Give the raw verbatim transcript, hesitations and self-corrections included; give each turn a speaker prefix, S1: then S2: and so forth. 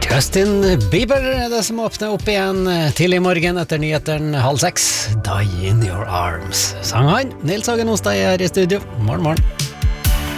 S1: Justin Bieber er det som åpner opp igjen til i morgen etter nyheteren halv seks. Die in your arms, sang han. Nils Hagen Ostad er her i studio. Morgen, morgen.